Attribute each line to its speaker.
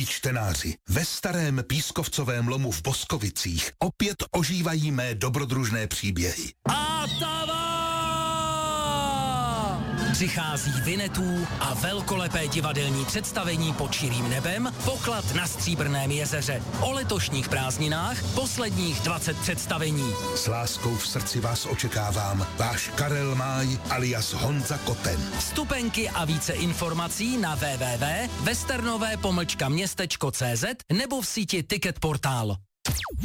Speaker 1: Milí čtenáři, ve starém pískovcovém lomu v Boskovicích opět ožívají mé dobrodružné příběhy.
Speaker 2: Atava! Přichází Vinetů a velkolepé divadelní představení pod širým nebem, Poklad na Stříbrném jezeře. O letošních prázdninách posledních 20 představení.
Speaker 1: S láskou v srdci vás očekávám, váš Karel Máj alias Honza Koten.
Speaker 2: Vstupenky a více informací na www.westernové-městečko.cz nebo v síti Ticket Portál.